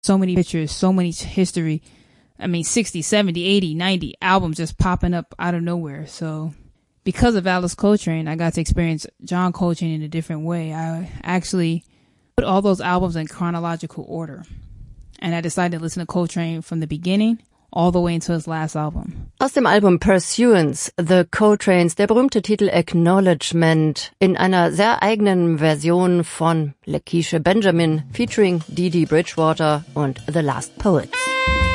So many pictures, so many history. I mean, 60, 70, 80, 90 albums just popping up out of nowhere. So because of Alice Coltrane, I got to experience John Coltrane in a different way. I actually put all those albums in chronological order. And I decided to listen to Coltrane from the beginning all the way until his last album. Aus dem Album Pursuance, The Coltranes, der berühmte Titel Acknowledgement in einer sehr eigenen Version von Lakeisha Benjamin featuring Dee Dee Bridgewater und The Last Poets.